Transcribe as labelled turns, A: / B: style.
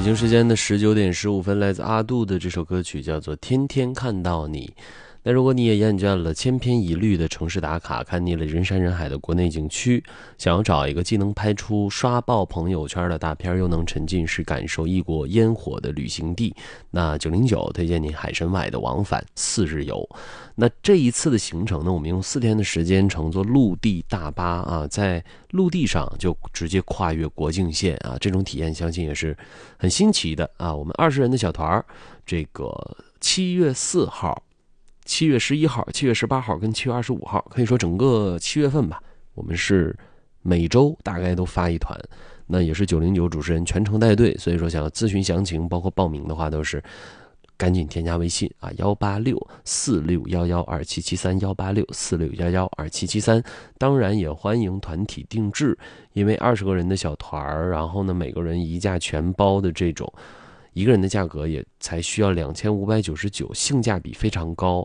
A: 京时间的19:15，来自阿杜的这首歌曲叫做《天天看到你》。那如果你也厌倦了千篇一律的城市打卡，看腻了人山人海的国内景区，想要找一个既能拍出刷爆朋友圈的大片，又能沉浸式感受异国烟火的旅行地，那909推荐你海参崴的往返4日游。那这一次的行程呢，我们用4天的时间乘坐陆地大巴啊，在陆地上就直接跨越国境线啊，这种体验相信也是很新奇的啊。我们20人的小团，这个7月4号、7月11号、7月18号跟7月25号，可以说整个7月份吧，我们是每周大概都发一团。那也是909主持人全程带队，所以说想要咨询详情，包括报名的话，都是赶紧添加微信啊，18646112773，18646112773。当然也欢迎团体定制，因为20个人的小团，然后呢每个人一价全包的这种，一个人的价格也才需要2599，性价比非常高。